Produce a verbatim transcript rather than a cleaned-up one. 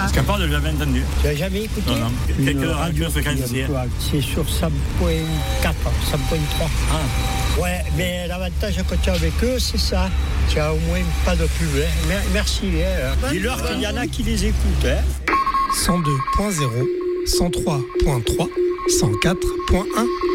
Parce qu'à part, je l'ai jamais entendu. Tu l'as jamais écouté? Non, non. Quelques radios fréquenciées. C'est sur cent point quatre, cent point trois. Ah. Ouais, mais l'avantage quand tu es avec eux, c'est ça. Tu as au moins pas de pub. Hein. Merci. Hein. Dis-leur qu'il y en a qui les écoutent. Hein. cent deux point zéro, cent trois point trois, cent quatre point un.